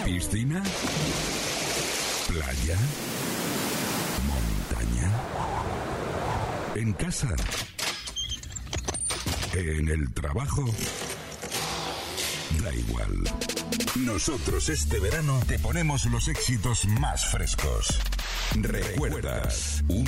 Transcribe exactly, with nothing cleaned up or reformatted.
¿Piscina? ¿Playa? ¿Montaña? ¿En casa? ¿En el trabajo? Da igual. Nosotros este verano te ponemos los éxitos más frescos. ¿Recuerdas? Un